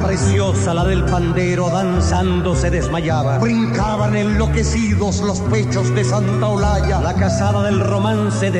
preciosa, la del pandero, danzando se desmayaba. Brincaban enloquecidos los pechos de Santa Olalla. La casada del romance de